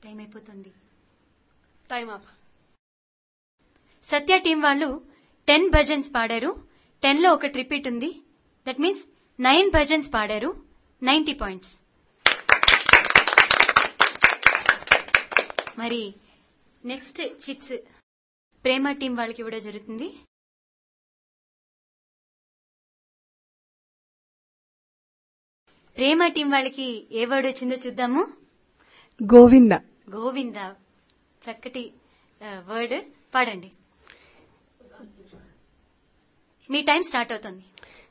Time అయిపోతుంది. Time up. సత్య team వాళ్ళు 10 bhajans పాడారు. 10లో ఒకటి రిపీట్ ఉంది. దట్ మీన్స్ 9 భజన్స్ పాడారు. 90 పాయింట్స్. మరి నెక్స్ట్ చిట్స్ ప్రేమ టీం వాళ్ళకి ఇవ్వడం జరుగుతుంది. ప్రేమ టీం వాళ్ళకి ఏ వర్డ్ వచ్చిందో చూద్దాము. గోవింద. గోవింద, చక్కటి వర్డ్. పాడండి. మీ టైం స్టార్ట్ అవుతుంది.